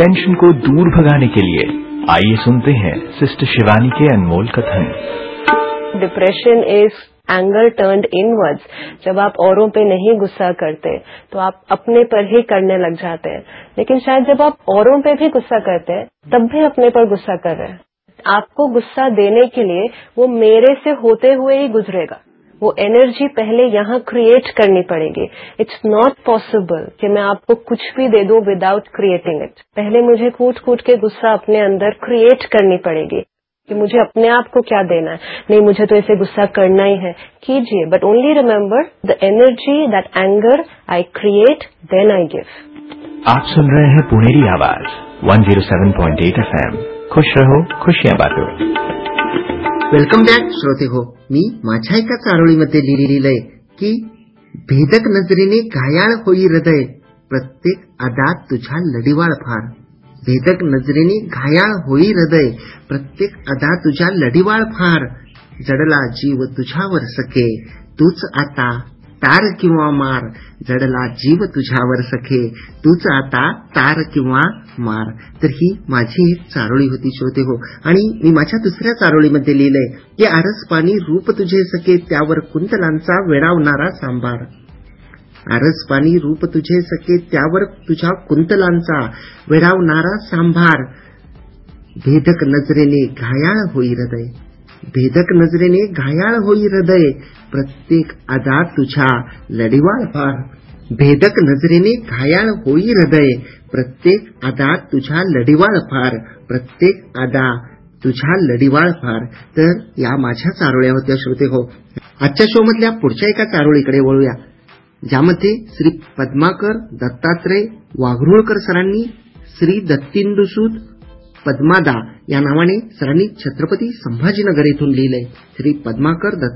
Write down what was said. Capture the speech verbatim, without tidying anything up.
Tension को दूर भगाने के लिए आइए सुनते हैं सिस्टर शिवानी के अनमोल कथन। Depression is anger turned inwards. जब आप औरों पे नहीं गुस्सा करते तो आप अपने पर ही करने लग जाते हैं, लेकिन शायद जब आप औरों पे भी गुस्सा करते हैं तब भी अपने पर गुस्सा कर रहे हैं। आपको गुस्सा देने के लिए वो मेरे से होते हुए ही गुजरेगा। वो एनर्जी पहले यहाँ क्रिएट करनी पड़ेगी। इट्स नॉट पॉसिबल कि मैं आपको कुछ भी दे दूं विदाउट क्रिएटिंग इट। पहले मुझे कूट कूट के गुस्सा अपने अंदर क्रिएट करनी पड़ेगी कि मुझे अपने आप को क्या देना है। नहीं, मुझे तो ऐसे गुस्सा करना ही है, कीजिए, but only remember the energy that anger I create then I give. आप सुन रहे हैं पुनेरी आवाज वन ज़ीरो सेवन पॉइंट एट एफ एम। खुश रहो, खुशियां बांटो। वेलकम बॅक श्रोते हो, मी माझ्या एका चारोळीमध्ये लिहिलंय की भेदक नजरेने घायाळ होई हृदय, प्रत्येक अदा तुझ्या लढीवाळ फार. भेदक नजरेने घायाळ होई हृदय, प्रत्येक अदा तुझ्या लढीवाळ फार. जडला जीव तुझ्यावर सखे, तूच आता तार किंवा मार. जडला जीव तुझ्यावर सखे, तूच आता तार किंवा मार. तर ही माझी एक चारोळी होती श्रोते हो. आणि मी माझ्या दुसऱ्या चारोळीमध्ये लिहिलंय की आरस पाणी रूप तुझे सखे, त्यावर कुंतलांचा वेडावणारा सांभार. आरस पाणी रूप तुझे सखे, त्यावर तुझ्या कुंतलांचा वेडावणारा सांभार. भेदक नजरेने घायाळ होई हृदय, भेदक नजरेने घायाळ होई हृदय, प्रत्येक अदा तुझ्या लढीवाळ फार. भेदक नजरेने घायाळ होई हृदय, प्रत्येक अदा तुझ्या लढीवाळ फार. प्रत्येक अदा तुझ्या लढीवाळ फार. तर या माझ्या चारोळ्या होत्या श्रोते हो. आजच्या शो मधल्या पुढच्या एका चारोळीकडे वळूया, ज्यामध्ये श्री पद्माकर दत्तात्रय वाघरुळकर सरांनी श्री दत्तिंदुसूत पद्मादा या नावाने सरांनी छत्रपती संभाजीनगर येथून लिहिलंय. श्री पद्माकर दत्त